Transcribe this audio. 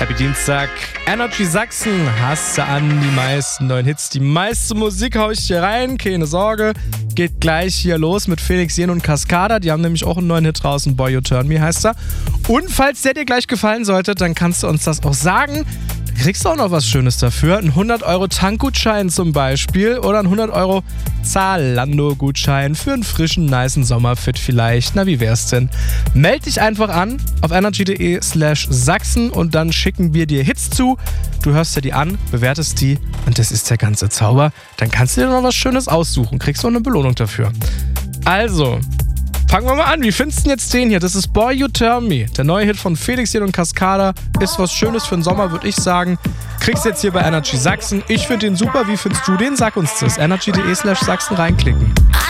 Happy Dienstag. Energy Sachsen hast du an, die meisten neuen Hits, die meiste Musik hau ich hier rein, keine Sorge. Geht gleich hier los mit Felix Jähn und Cascada, die haben nämlich auch einen neuen Hit draußen, Boy You Turn Me heißt er. Und falls der dir gleich gefallen sollte, dann kannst du uns das auch sagen. Da kriegst du auch noch was Schönes dafür, einen 100€ Tankgutschein zum Beispiel oder einen 100€ Zalando-Gutschein für einen frischen, nicen Sommerfit vielleicht. Na, wie wär's denn? Meld dich einfach an auf energy.de/Sachsen und dann schicken wir dir Hits zu. Du hörst dir die an, bewertest die und das ist der ganze Zauber. Dann kannst du dir noch was Schönes aussuchen, kriegst noch eine Belohnung dafür. Also, fangen wir mal an. Wie findest du denn jetzt den hier? Das ist Boy You Turn Me. Der neue Hit von Felix Jähn und Cascada. Ist was Schönes für den Sommer, würde ich sagen. Kriegst jetzt hier bei Energy Sachsen. Ich finde den super. Wie findest du den? Sag uns das. energy.de/Sachsen reinklicken. I